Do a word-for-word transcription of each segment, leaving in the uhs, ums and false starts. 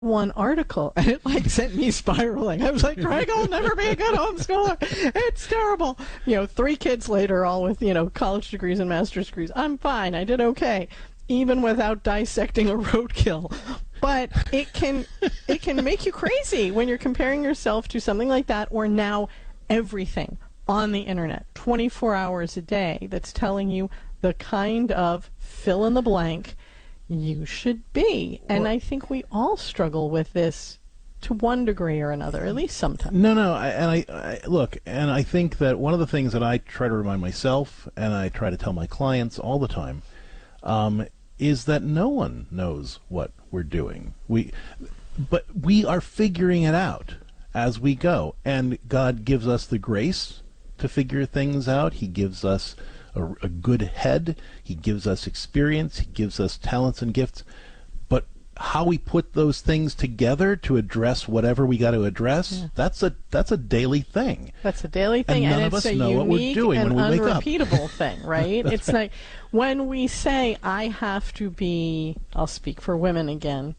one article, and it like sent me spiraling. I was like, Craig, I'll never be a good homeschooler. It's terrible. You know, three kids later, all with, you know, college degrees and master's degrees. I'm fine. I did okay, even without dissecting a roadkill. But it can it can make you crazy when you're comparing yourself to something like that, or now everything on the internet, twenty-four hours a day, that's telling you the kind of fill in the blank you should be. And I think we all struggle with this to one degree or another, at least sometimes. No, no, I, and I, I look, and I think that one of the things that I try to remind myself, and I try to tell my clients all the time, um, is that no one knows what we're doing. We, but we are figuring it out as we go, and God gives us the grace to figure things out. He gives us A, a good head. He gives us experience. He gives us talents and gifts. But how we put those things together to address whatever we got to address, yeah. that's a that's a daily thing. That's a daily thing, and, and none of it's us a know unique what we're doing and when we wake up. unrepeatable thing, right? It's right. Like when we say, I have to be, I'll speak for women again,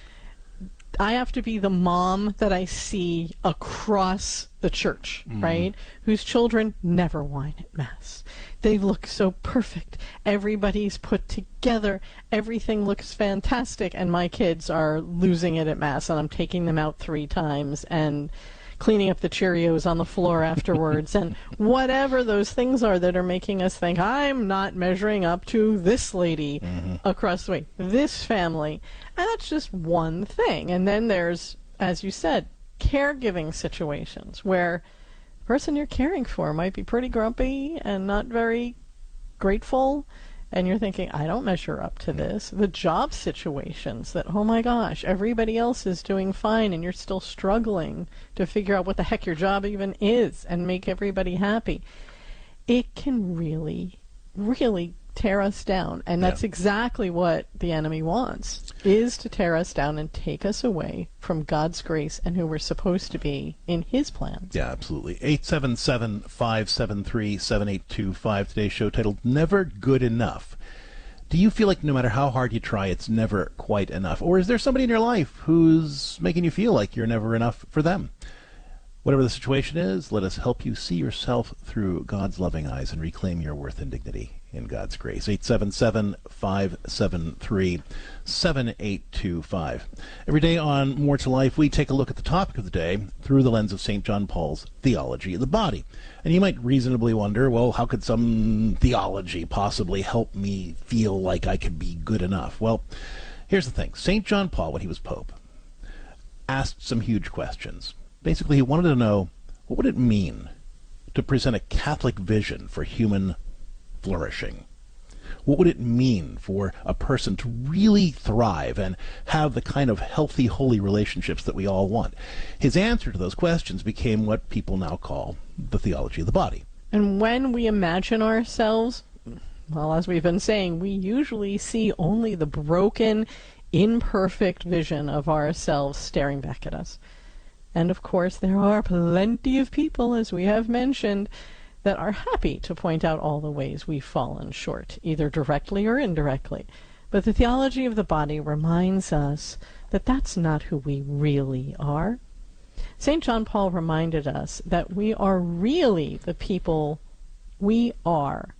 I have to be the mom that I see across the church, mm. right? Whose children never whine at Mass. They look so perfect. Everybody's put together. Everything looks fantastic. And my kids are losing it at Mass, and I'm taking them out three times and cleaning up the Cheerios on the floor afterwards, and whatever those things are that are making us think, I'm not measuring up to this lady mm-hmm. across the way, this family. And that's just one thing. And then there's, as you said, caregiving situations where the person you're caring for might be pretty grumpy and not very grateful, and you're thinking, I don't measure up to this. The job situations that, oh my gosh, everybody else is doing fine and you're still struggling to figure out what the heck your job even is and make everybody happy. It can really, really tear us down. And that's yeah. exactly what the enemy wants, is to tear us down and take us away from God's grace and who we're supposed to be in his plan. Yeah, absolutely. eight seven seven, five seven three, seven eight two five. Today's show titled Never Good Enough. Do you feel like no matter how hard you try, it's never quite enough? Or is there somebody in your life who's making you feel like you're never enough for them? Whatever the situation is, let us help you see yourself through God's loving eyes and reclaim your worth and dignity in God's grace. eight seven seven, five seven three, seven eight two five. Every day on More to Life, we take a look at the topic of the day through the lens of Saint John Paul's theology of the body. And you might reasonably wonder, well, how could some theology possibly help me feel like I could be good enough? Well, here's the thing. Saint John Paul, when he was Pope, asked some huge questions. Basically, he wanted to know, what would it mean to present a Catholic vision for human flourishing? What would it mean for a person to really thrive and have the kind of healthy, holy relationships that we all want? His answer to those questions became what people now call the theology of the body. And when we imagine ourselves, well, as we've been saying, we usually see only the broken, imperfect vision of ourselves staring back at us. And of course, there are plenty of people, as we have mentioned, that are happy to point out all the ways we've fallen short, either directly or indirectly. But the theology of the body reminds us that that's not who we really are. Saint John Paul reminded us that we are really the people we are,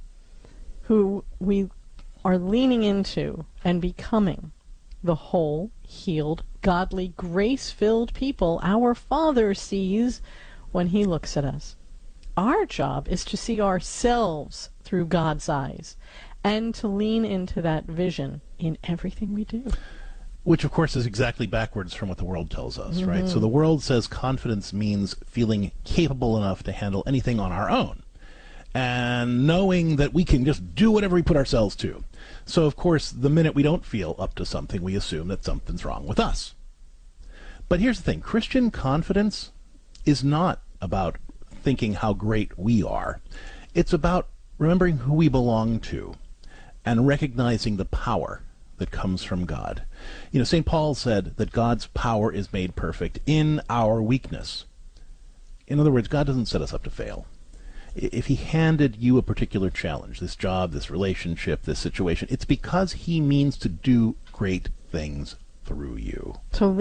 who we are leaning into and becoming the whole, healed, godly, grace-filled people our Father sees when he looks at us. Our job is to see ourselves through God's eyes and to lean into that vision in everything we do. Which, of course, is exactly backwards from what the world tells us, mm-hmm. right? So the world says confidence means feeling capable enough to handle anything on our own and knowing that we can just do whatever we put ourselves to. So, of course, the minute we don't feel up to something, we assume that something's wrong with us. But here's the thing. Christian confidence is not about thinking how great we are. It's about remembering who we belong to and recognizing the power that comes from God. You know, Saint Paul said that God's power is made perfect in our weakness. In other words, God doesn't set us up to fail. If he handed you a particular challenge, this job, this relationship, this situation, it's because he means to do great things through you. So